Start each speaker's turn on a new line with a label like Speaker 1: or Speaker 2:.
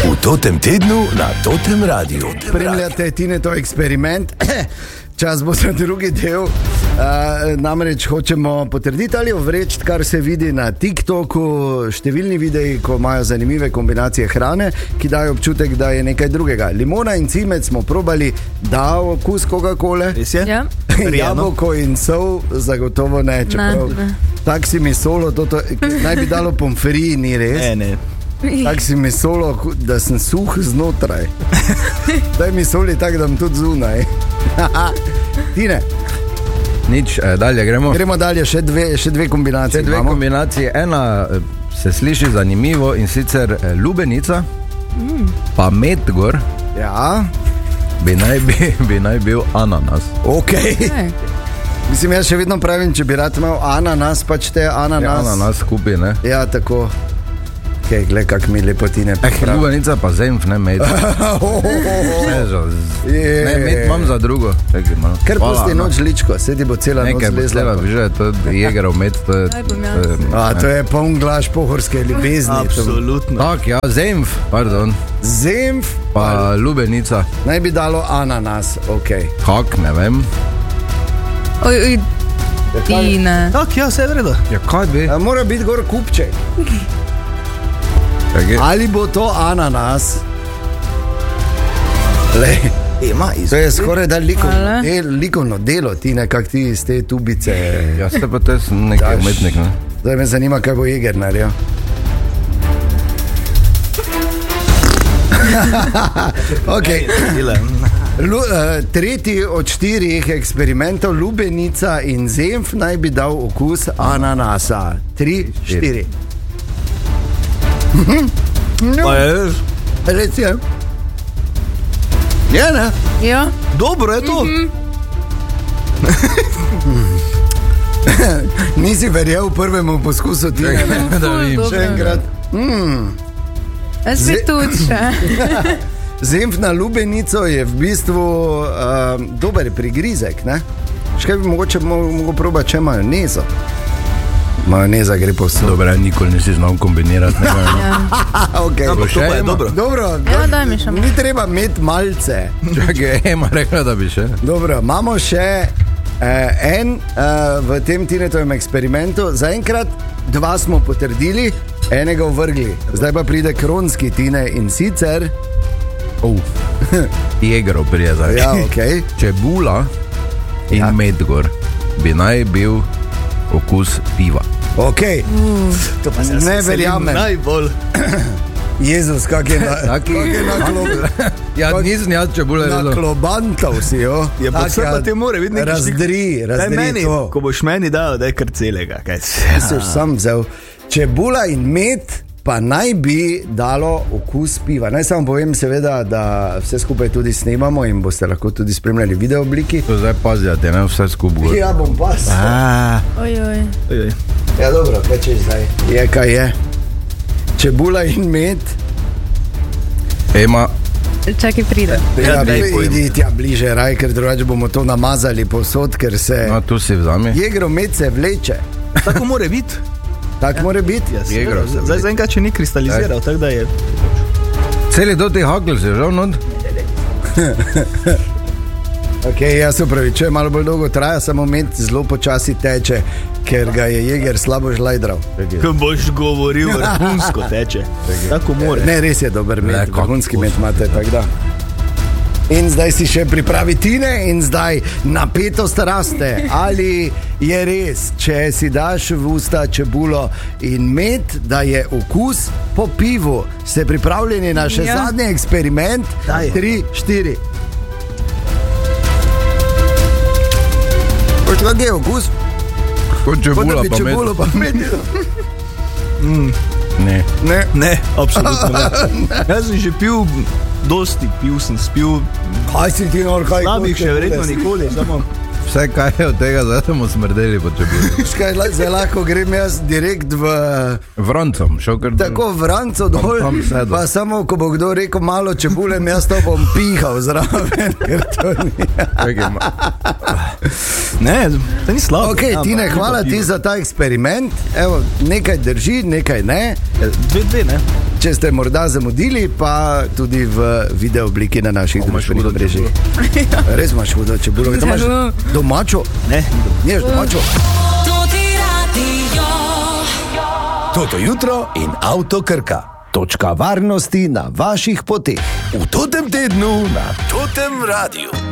Speaker 1: V Totem tednu na Totem Radiu.
Speaker 2: Spremljate Tinetov eksperiment. Čas bo za drugi del. Namreč hočemo potrditi ali ovreči, kar se vidi na TikToku. Številni videi, ko imajo zanimive kombinacije hrane, ki dajo občutek, da je nekaj drugega. Limona in cimet smo probali, da okus Coca-Cole.
Speaker 3: Ja.
Speaker 2: Jabolko in sol zagotovo ne. Tak si mi solo, naj bi dalo pomfriji, ni res?
Speaker 4: Ne.
Speaker 2: Tak si mi solo, da sem suh znotraj. Daj mi soli tak, da bom tudi zunaj. Tine.
Speaker 5: Nič, dalje gremo.
Speaker 2: Gremo dalje, še dve kombinacije.
Speaker 5: Kombinacije. Ena se sliši zanimivo in sicer lubenica, pa medgor.
Speaker 2: Ja.
Speaker 5: Bi naj bil ananas.
Speaker 2: Ok. Mislim, jaz še vedno pravim, če bi rad imel ananas, pač te ananas.
Speaker 5: Ja, ananas skupi, ne?
Speaker 2: Ja, tako. Gled, kak mi lepotine pripravi.
Speaker 5: Lubenica pa zenf, ne med. Ne, med imam za drugo.
Speaker 2: Kar pusti noč ličko, sedi bo cela noč zlezla.
Speaker 5: To je jegerov med.
Speaker 2: To je poln glaš pohorske ljubezni.
Speaker 4: Absolutno.
Speaker 5: Tak, ja, zenf, pardon.
Speaker 2: Zenf
Speaker 5: pa lubenica.
Speaker 2: Naj bi dalo ananas, ok.
Speaker 5: Kak, ne vem.
Speaker 3: Oj, Tine.
Speaker 4: Tak, ja, vse je vredo.
Speaker 5: Ja, kaj bi?
Speaker 2: Mora biti gor kupček.
Speaker 5: Okay.
Speaker 2: Ali bo to ananas? To je skoraj da likovno delo, ti nekak ti iz te tubice.
Speaker 5: Ja, ste pa to nekaj umetnik, ne?
Speaker 2: Zdaj me zanima, kaj bo Jeger naredil. Okay. Tretji od 4 eksperimentov, lubenica in zenf, naj bi dal okus ananasa. 3, 4.
Speaker 4: Pa je.
Speaker 2: Reci je. Je, ne?
Speaker 3: Ja.
Speaker 4: Dobro je to.
Speaker 2: Nisi verjel v prvemu poskusu, ti ne?
Speaker 5: Da vidim.
Speaker 2: Še enkrat.
Speaker 3: Jaz bi tudi še.
Speaker 2: Zenf na lubenico je v bistvu dober prigrizek, ne? Še kaj bi mogoče mogo probati, če majonezo. Majoneza gre povsod.
Speaker 5: Dobro, nikoli nisi znal kombinirati.
Speaker 2: Okay.
Speaker 4: To je dobro.
Speaker 3: Ja, daj mi še.
Speaker 2: Ni treba imeti malce.
Speaker 5: Čakaj, Ema rekla, da bi še.
Speaker 2: Dobro, imamo še v tem Tinetovem eksperimentu. Zaenkrat 2 smo potrdili, enega uvrgli. Zdaj pa pride kronski Tine in sicer
Speaker 5: Jegerov prijezak.
Speaker 2: Ja, ok.
Speaker 5: Čebula in medgor bi naj bil okus piva.
Speaker 2: Ok.
Speaker 4: To pa se
Speaker 2: ne verjamem.
Speaker 4: Najbolj.
Speaker 2: Jezus, kak je
Speaker 5: Ja, nisem jaz čebule rezal.
Speaker 2: Naklobantal si, jo.
Speaker 4: Ja, pa vse pa te more videti.
Speaker 2: Razdri
Speaker 4: meni,
Speaker 2: to.
Speaker 4: ko boš meni dal, da je kar celega.
Speaker 2: Si sam vzel. Čebula in med pa naj bi dalo okus piva. Naj samo povem seveda, da vse skupaj tudi snemamo in boste lahko tudi spremljali video obliki.
Speaker 5: To zdaj pazite, ne vse skupaj.
Speaker 2: Ja, bom pas.
Speaker 3: Ojoj.
Speaker 2: Ja, dobro, kaj češ zdaj? Je, kaj je? Čebula in med.
Speaker 5: Ema.
Speaker 3: Čakaj, pride.
Speaker 2: Ja, idi tja bliže, raj, ker drugače bomo to namazali povsod, ker se...
Speaker 5: No, tu si vzami.
Speaker 2: Jegrov med se vleče.
Speaker 4: Tako more biti.
Speaker 2: Tak mora biti.
Speaker 4: Zdaj enkrat, če ni kristaliziral, tako da je.
Speaker 5: Celi do teh hakl se žal not.
Speaker 2: Ok, jaz se upravičujem, malo bolj dolgo traja, samo med zelo počasi teče, ker ga je Jeger slabo žlajdral.
Speaker 4: Ko boš govoril, vrhunsko teče. Tako more.
Speaker 2: Ne, res je dober med, vrhunski med imate, tako da. In zdaj si še pripravi Tine in zdaj napetost raste. Ali je res, če si daš v usta čebulo in med, da je okus po pivu? Ste pripravljeni na še zadnji eksperiment? 3, 4. Kak je okus?
Speaker 5: Kot čebula
Speaker 2: pa med.
Speaker 4: Ne, absolutno ne. Jaz sem že pil dosti, sem spil.
Speaker 2: Kaj si ti nor, kaj?
Speaker 4: Slabih še verjetno nikoli, samo
Speaker 5: vse kaj je od tega, zdaj smo smrdeli po čebuli.
Speaker 2: Zdaj lahko grem jaz direkt v
Speaker 5: Vrancom,
Speaker 2: tako Vranco dol, pa samo ko bo kdo rekel malo čebule, jaz to bom pihal zraven, ker to ni.
Speaker 4: Ne, to ni slabo.
Speaker 2: Ok, Tine, hvala ti za ta eksperiment. Evo, nekaj drži, nekaj ne.
Speaker 4: Dve, ne.
Speaker 2: če ste morda zamudili, pa tudi v video obliki na naših družbenih mrežah. Res imaš hudo čebulo. To imaš domačo?
Speaker 4: Ne,
Speaker 2: Ješ domačo?
Speaker 1: Toto jutro in Avto Krka.
Speaker 2: Točka varnosti na vaših poteh.
Speaker 1: V totem tednu na totem radiju.